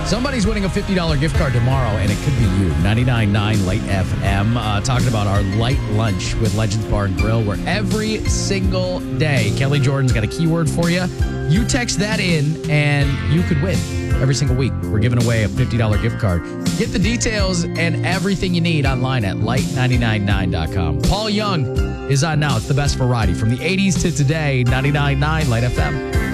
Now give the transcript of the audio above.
Somebody's winning a $50 gift card tomorrow, and it could be you. 99.9 Light FM, talking about our light lunch with Legends Bar and Grill, where every single day, Kelly Jordan's got a keyword for you. You text that in, and you could win every single week. We're giving away a $50 gift card. Get the details and everything you need online at light999.com. Paul Young is on now. It's the best variety from the 80s to today. 99.9 Light FM.